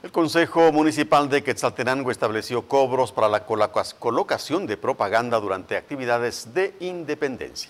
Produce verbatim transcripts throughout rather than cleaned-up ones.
El Consejo Municipal de Quetzaltenango estableció cobros para la colocación de propaganda durante actividades de independencia.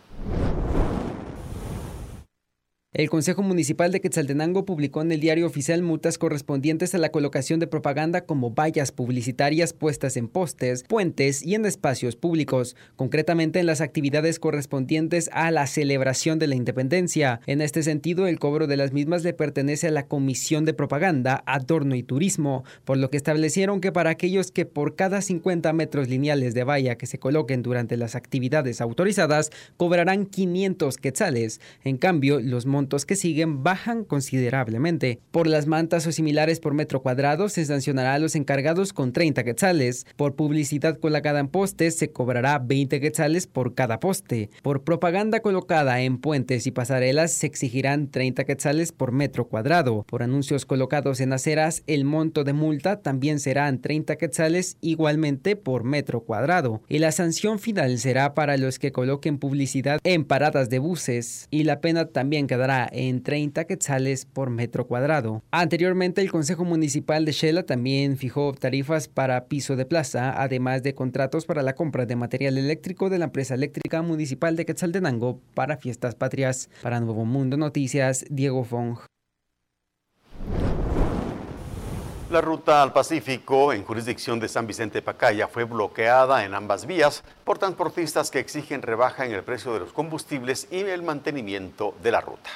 El Consejo Municipal de Quetzaltenango publicó en el Diario Oficial multas correspondientes a la colocación de propaganda como vallas publicitarias puestas en postes, puentes y en espacios públicos, concretamente en las actividades correspondientes a la celebración de la independencia. En este sentido, el cobro de las mismas le pertenece a la Comisión de Propaganda, Adorno y Turismo, por lo que establecieron que para aquellos que por cada cincuenta metros lineales de valla que se coloquen durante las actividades autorizadas, cobrarán quinientos quetzales. En cambio, los montos que siguen bajan considerablemente. Por las mantas o similares por metro cuadrado se sancionará a los encargados con treinta quetzales. Por publicidad colocada en postes se cobrará veinte quetzales por cada poste. Por propaganda colocada en puentes y pasarelas se exigirán treinta quetzales por metro cuadrado. Por anuncios colocados en aceras, el monto de multa también serán treinta quetzales igualmente por metro cuadrado. Y la sanción final será para los que coloquen publicidad en paradas de buses. Y la pena también quedará en treinta quetzales por metro cuadrado. Anteriormente, el Consejo Municipal de Xela también fijó tarifas para piso de plaza, además de contratos para la compra de material eléctrico de la empresa eléctrica municipal de Quetzaltenango para fiestas patrias. Para Nuevo Mundo Noticias, Diego Fong. La ruta al Pacífico, en jurisdicción de San Vicente Pacaya, fue bloqueada en ambas vías por transportistas que exigen rebaja en el precio de los combustibles y el mantenimiento de la ruta.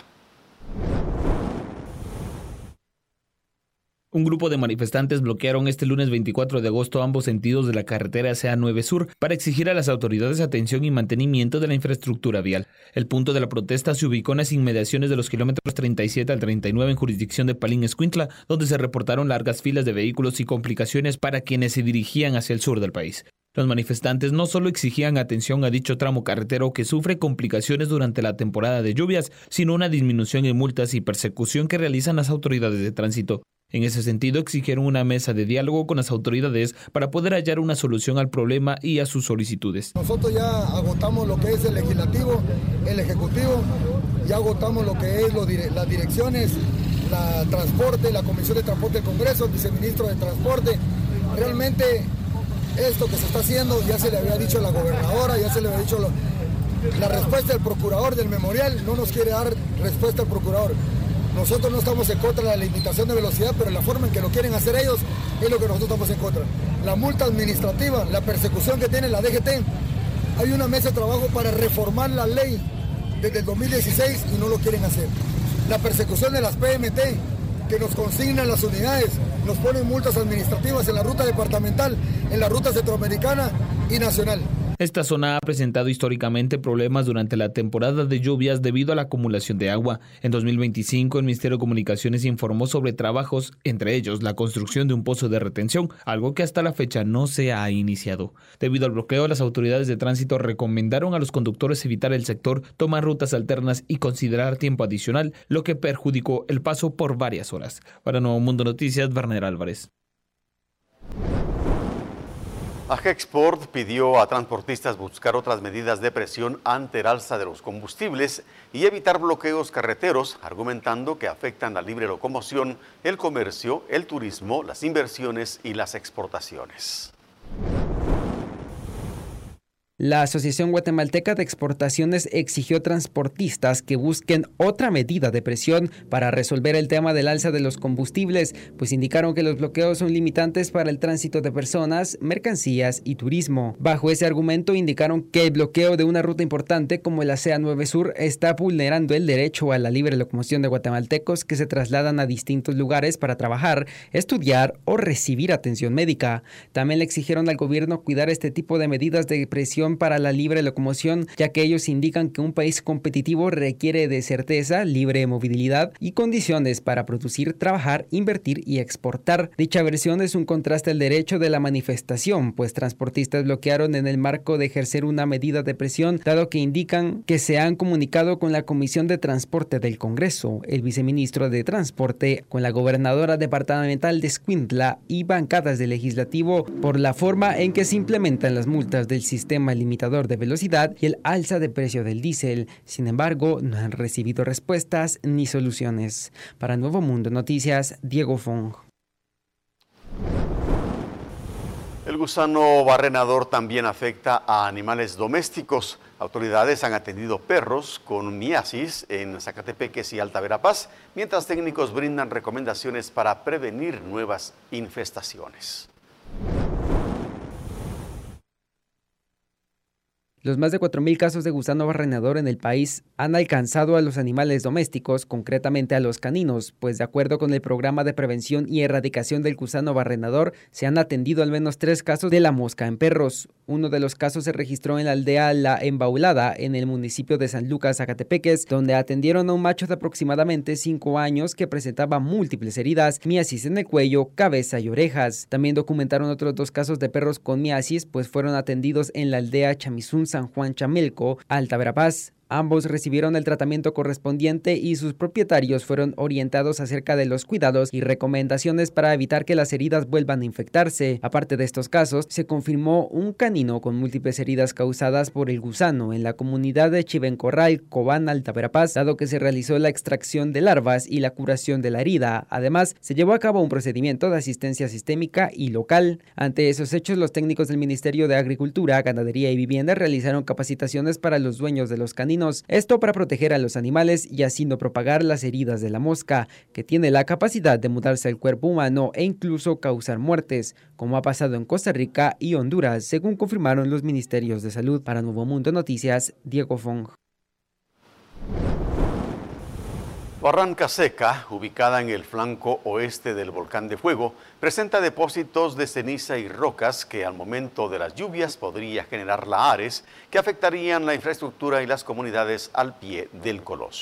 Un grupo de manifestantes bloquearon este lunes veinticuatro de agosto ambos sentidos de la carretera C A nueve Sur para exigir a las autoridades atención y mantenimiento de la infraestructura vial. El punto de la protesta se ubicó en las inmediaciones de los kilómetros treinta y siete al treinta y nueve en jurisdicción de Palín Escuintla, donde se reportaron largas filas de vehículos y complicaciones para quienes se dirigían hacia el sur del país. Los manifestantes no solo exigían atención a dicho tramo carretero que sufre complicaciones durante la temporada de lluvias, sino una disminución en multas y persecución que realizan las autoridades de tránsito. En ese sentido, exigieron una mesa de diálogo con las autoridades para poder hallar una solución al problema y a sus solicitudes. Nosotros ya agotamos lo que es el legislativo, el ejecutivo, ya agotamos lo que es lo dire- las direcciones, la transporte, la Comisión de Transporte del Congreso, el viceministro de Transporte. Realmente esto que se está haciendo ya se le había dicho a la gobernadora, ya se le había dicho lo, la respuesta del procurador del memorial, no nos quiere dar respuesta al procurador. Nosotros no estamos en contra de la limitación de velocidad, pero la forma en que lo quieren hacer ellos es lo que nosotros estamos en contra. La multa administrativa, la persecución que tiene la D G T, hay una mesa de trabajo para reformar la ley desde el dos mil dieciséis y no lo quieren hacer. La persecución de las P M T, que nos consignan las unidades, nos ponen multas administrativas en la ruta departamental, en la ruta centroamericana y nacional. Esta zona ha presentado históricamente problemas durante la temporada de lluvias debido a la acumulación de agua. En dos mil veinticinco, el Ministerio de Comunicaciones informó sobre trabajos, entre ellos la construcción de un pozo de retención, algo que hasta la fecha no se ha iniciado. Debido al bloqueo, las autoridades de tránsito recomendaron a los conductores evitar el sector, tomar rutas alternas y considerar tiempo adicional, lo que perjudicó el paso por varias horas. Para Nuevo Mundo Noticias, Werner Álvarez. Agexport pidió a transportistas buscar otras medidas de presión ante el alza de los combustibles y evitar bloqueos carreteros, argumentando que afectan la libre locomoción, el comercio, el turismo, las inversiones y las exportaciones. La Asociación Guatemalteca de Exportaciones exigió a transportistas que busquen otra medida de presión para resolver el tema del alza de los combustibles, pues indicaron que los bloqueos son limitantes para el tránsito de personas, mercancías y turismo. Bajo ese argumento indicaron que el bloqueo de una ruta importante como la C A nueve Sur está vulnerando el derecho a la libre locomoción de guatemaltecos que se trasladan a distintos lugares para trabajar, estudiar o recibir atención médica. También le exigieron al gobierno cuidar este tipo de medidas de presión para la libre locomoción, ya que ellos indican que un país competitivo requiere de certeza, libre movilidad y condiciones para producir, trabajar, invertir y exportar. Dicha versión es un contraste al derecho de la manifestación, pues transportistas bloquearon en el marco de ejercer una medida de presión, dado que indican que se han comunicado con la Comisión de Transporte del Congreso, el viceministro de Transporte, con la gobernadora departamental de Escuintla y bancadas del legislativo por la forma en que se implementan las multas del sistema limitador de velocidad y el alza de precio del diésel. Sin embargo, no han recibido respuestas ni soluciones. Para Nuevo Mundo Noticias, Diego Fong. gusano barrenador también afecta a animales domésticos. Autoridades han atendido perros con miasis en Zacatepeques y Alta Verapaz, mientras técnicos brindan recomendaciones para prevenir nuevas infestaciones. Los más de cuatro mil casos de gusano barrenador en el país han alcanzado a los animales domésticos, concretamente a los caninos, pues de acuerdo con el Programa de Prevención y Erradicación del Gusano Barrenador, se han atendido al menos tres casos de la mosca en perros. Uno de los casos se registró en la aldea La Embaulada, en el municipio de San Lucas, Zacatepeques, donde atendieron a un macho de aproximadamente cinco años que presentaba múltiples heridas, miasis en el cuello, cabeza y orejas. También documentaron otros dos casos de perros con miasis, pues fueron atendidos en la aldea Chamizún, San Juan Chamelco, Alta Verapaz. Ambos recibieron el tratamiento correspondiente y sus propietarios fueron orientados acerca de los cuidados y recomendaciones para evitar que las heridas vuelvan a infectarse. Aparte de estos casos, se confirmó un canino con múltiples heridas causadas por el gusano en la comunidad de Chivencorral, Cobán, Alta Verapaz, dado que se realizó la extracción de larvas y la curación de la herida. Además, se llevó a cabo un procedimiento de asistencia sistémica y local. Ante esos hechos, los técnicos del Ministerio de Agricultura, Ganadería y Vivienda realizaron capacitaciones para los dueños de los caninos. Esto para proteger a los animales y así no propagar las heridas de la mosca, que tiene la capacidad de mudarse al cuerpo humano e incluso causar muertes, como ha pasado en Costa Rica y Honduras, según confirmaron los ministerios de salud. Para Nuevo Mundo Noticias, Diego Fong. Barranca Seca, ubicada en el flanco oeste del Volcán de Fuego, presenta depósitos de ceniza y rocas que al momento de las lluvias podría generar lahares que afectarían la infraestructura y las comunidades al pie del coloso.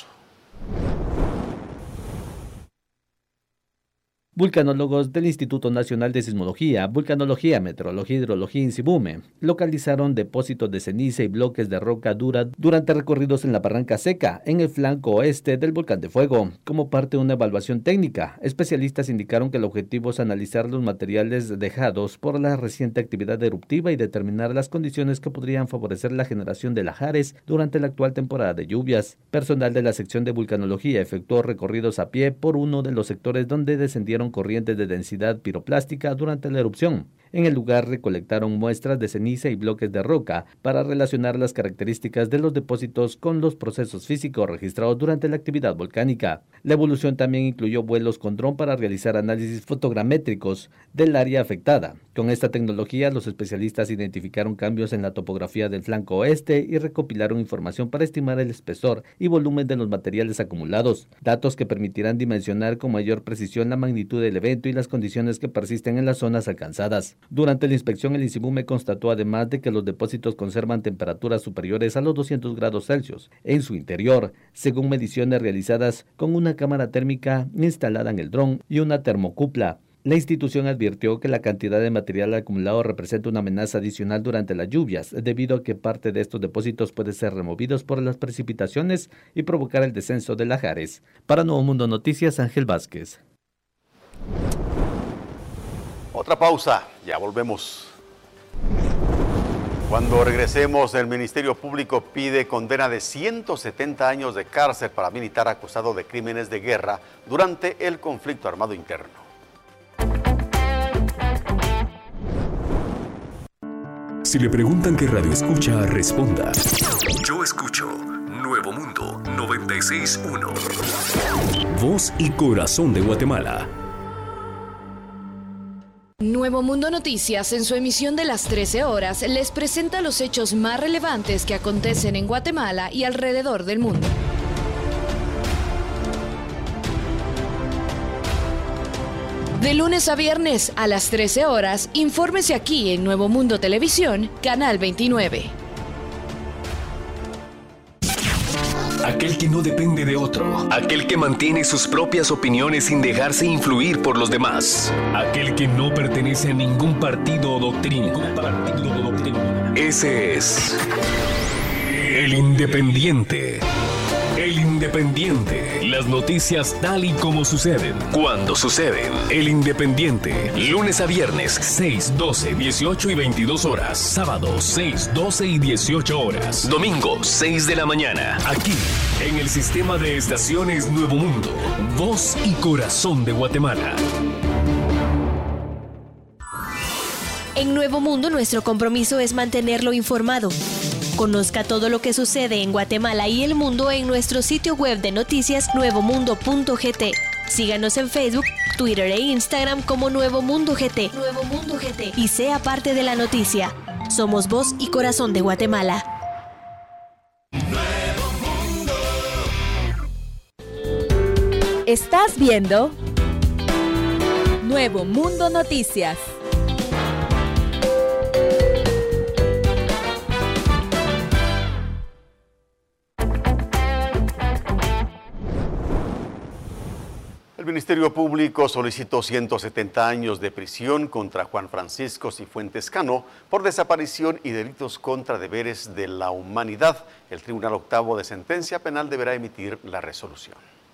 Vulcanólogos del Instituto Nacional de Sismología, Vulcanología, Meteorología y Hidrología INSIBUME localizaron depósitos de ceniza y bloques de roca dura durante recorridos en la Barranca Seca, en el flanco oeste del Volcán de Fuego. Como parte de una evaluación técnica, especialistas indicaron que el objetivo es analizar los materiales dejados por la reciente actividad eruptiva y determinar las condiciones que podrían favorecer la generación de lahares durante la actual temporada de lluvias. Personal de la sección de vulcanología efectuó recorridos a pie por uno de los sectores donde descendieron corrientes de densidad piroplástica durante la erupción. En el lugar recolectaron muestras de ceniza y bloques de roca para relacionar las características de los depósitos con los procesos físicos registrados durante la actividad volcánica. La evolución también incluyó vuelos con dron para realizar análisis fotogramétricos del área afectada. Con esta tecnología, los especialistas identificaron cambios en la topografía del flanco oeste y recopilaron información para estimar el espesor y volumen de los materiales acumulados, datos que permitirán dimensionar con mayor precisión la magnitud del evento y las condiciones que persisten en las zonas alcanzadas. Durante la inspección, el INSIBUME constató además de que los depósitos conservan temperaturas superiores a los doscientos grados Celsius en su interior, según mediciones realizadas con una cámara térmica instalada en el dron y una termocupla. La institución advirtió que la cantidad de material acumulado representa una amenaza adicional durante las lluvias, debido a que parte de estos depósitos puede ser removidos por las precipitaciones y provocar el descenso de lahares. Para Nuevo Mundo Noticias, Ángel Vázquez. Otra pausa, ya volvemos. Cuando regresemos, el Ministerio Público pide condena de ciento setenta años de cárcel para militar acusado de crímenes de guerra durante el conflicto armado interno. Si le preguntan qué radio escucha, responda. Yo escucho Nuevo Mundo noventa y seis punto uno. Voz y corazón de Guatemala. Nuevo Mundo Noticias, en su emisión de las trece horas, les presenta los hechos más relevantes que acontecen en Guatemala y alrededor del mundo. De lunes a viernes a las trece horas, infórmese aquí en Nuevo Mundo Televisión, Canal veintinueve. Aquel que no depende de otro. Aquel que mantiene sus propias opiniones sin dejarse influir por los demás. Aquel que no pertenece a ningún partido o doctrina. Partido o doctrina. Ese es El Independiente. El Independiente. Las noticias tal y como suceden, cuando suceden. El Independiente. Lunes a viernes, seis, doce, dieciocho y veintidós horas. Sábado, seis, doce y dieciocho horas. Domingo, seis de la mañana. Aquí, en el sistema de estaciones Nuevo Mundo. Voz y corazón de Guatemala. En Nuevo Mundo, nuestro compromiso es mantenerlo informado. Conozca todo lo que sucede en Guatemala y el mundo en nuestro sitio web de noticias nuevo mundo punto g t. Síganos en Facebook, Twitter e Instagram como Nuevo Mundo G T. Nuevo Mundo G T. Y sea parte de la noticia. Somos voz y corazón de Guatemala. Estás viendo Nuevo Mundo Noticias. El Ministerio Público solicitó ciento setenta años de prisión contra Juan Francisco Cifuentes Cano por desaparición y delitos contra deberes de la humanidad. El Tribunal Octavo de Sentencia Penal deberá emitir la resolución.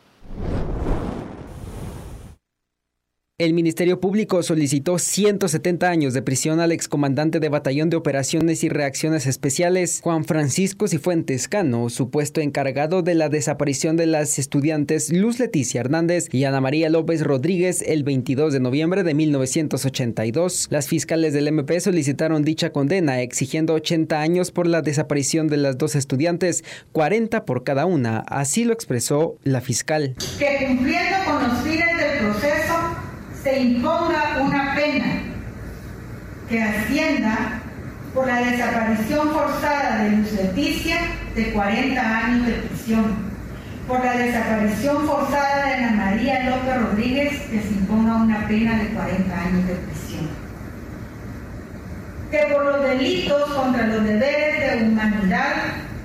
El Ministerio Público solicitó ciento setenta años de prisión al excomandante de Batallón de Operaciones y Reacciones Especiales, Juan Francisco Cifuentes Cano, supuesto encargado de la desaparición de las estudiantes Luz Leticia Hernández y Ana María López Rodríguez el veintidós de noviembre de mil novecientos ochenta y dos. Las fiscales del M P solicitaron dicha condena, exigiendo ochenta años por la desaparición de las dos estudiantes, cuarenta por cada una. Así lo expresó la fiscal. Que cumpliendo con los fines del proceso, se imponga una pena que ascienda por la desaparición forzada de Luz Leticia de cuarenta años de prisión, por la desaparición forzada de Ana María López Rodríguez que se imponga una pena de cuarenta años de prisión, que por los delitos contra los deberes de humanidad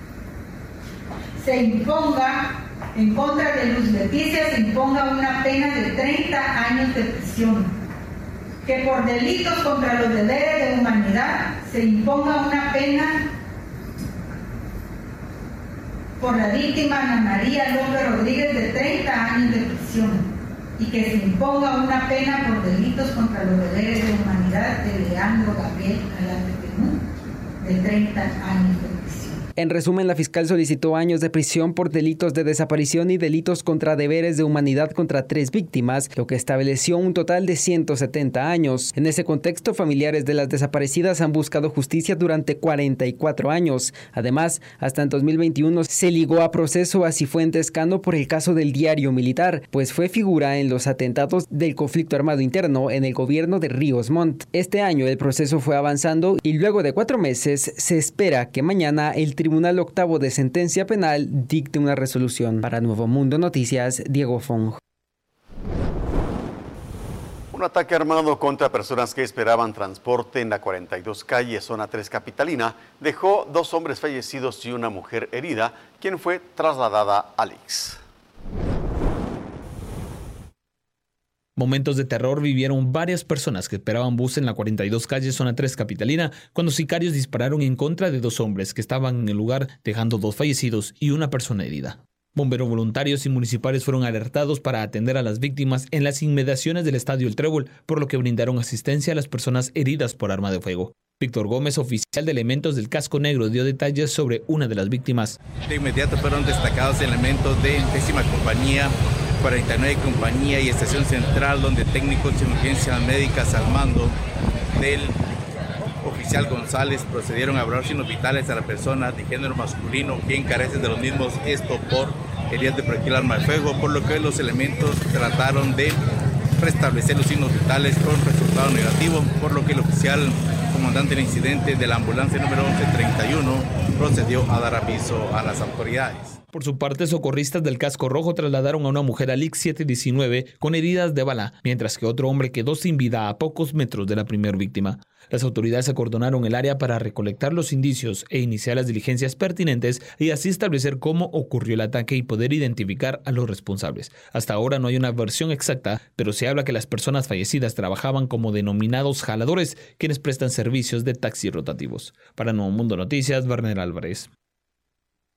se imponga en contra de Luz Leticia se imponga una pena de treinta años de prisión, que por delitos contra los deberes de humanidad se imponga una pena por la víctima Ana María López Rodríguez de treinta años de prisión y que se imponga una pena por delitos contra los deberes de humanidad de Leandro Gabriel Galante Penú de treinta años de prisión. En resumen, la fiscal solicitó años de prisión por delitos de desaparición y delitos contra deberes de humanidad contra tres víctimas, lo que estableció un total de ciento setenta años. En ese contexto, familiares de las desaparecidas han buscado justicia durante cuarenta y cuatro años. Además, hasta en dos mil veintiuno se ligó a proceso a Cifuentes Cano por el caso del diario militar, pues fue figura en los atentados del conflicto armado interno en el gobierno de Ríos Montt. Este año el proceso fue avanzando y luego de cuatro meses se espera que mañana el Tribunal Octavo de Sentencia Penal dicte una resolución. Para Nuevo Mundo Noticias, Diego Fong. Un ataque armado contra personas que esperaban transporte en la cuarenta y dos calle, zona tres capitalina, dejó dos hombres fallecidos y una mujer herida, quien fue trasladada al I C S. Momentos de terror vivieron varias personas que esperaban bus en la cuarenta y dos calle, zona tres capitalina, cuando sicarios dispararon en contra de dos hombres que estaban en el lugar, dejando dos fallecidos y una persona herida. Bomberos voluntarios y municipales fueron alertados para atender a las víctimas en las inmediaciones del Estadio El Trébol, por lo que brindaron asistencia a las personas heridas por arma de fuego. Víctor Gómez, oficial de elementos del Casco Negro, dio detalles sobre una de las víctimas. De inmediato fueron destacados elementos de décima compañía, cuarenta y nueve compañía y estación central, donde técnicos de emergencias médicas al mando del oficial González procedieron a evaluar signos vitales a la persona de género masculino, quien carece de los mismos, esto por heridas de proyectil arma de fuego, por lo que los elementos trataron de restablecer los signos vitales con resultado negativo, por lo que el oficial comandante del incidente de la ambulancia número once treinta y uno procedió a dar aviso a las autoridades. Por su parte, socorristas del Casco Rojo trasladaron a una mujer al I C S siete diecinueve con heridas de bala, mientras que otro hombre quedó sin vida a pocos metros de la primera víctima. Las autoridades acordonaron el área para recolectar los indicios e iniciar las diligencias pertinentes y así establecer cómo ocurrió el ataque y poder identificar a los responsables. Hasta ahora no hay una versión exacta, pero se habla que las personas fallecidas trabajaban como denominados jaladores, quienes prestan servicios de taxis rotativos. Para Nuevo Mundo Noticias, Werner Álvarez.